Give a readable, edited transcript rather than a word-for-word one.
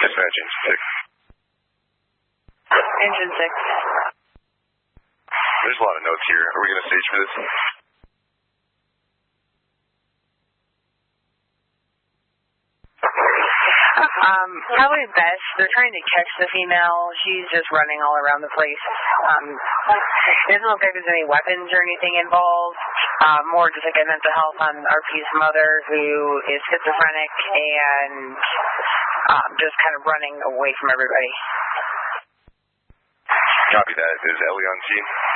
Dispatch Engine 6. Engine 6. There's a lot of notes here. Are we going to stage for this? Probably best. They're trying to catch the female. She's just running all around the place. Doesn't look like there's any weapons or anything involved. More just like a mental health on RP's mother, who is schizophrenic and just kind of running away from everybody. Copy that. Is Ellie on scene?